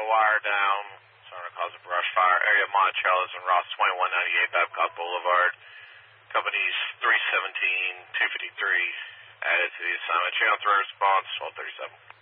wire down. Starting to cause a brush fire. Area of Monticello's and Ross 2198 Babcock Boulevard. Companies 317, 253 added to the assignment. Channel 3 response 1237.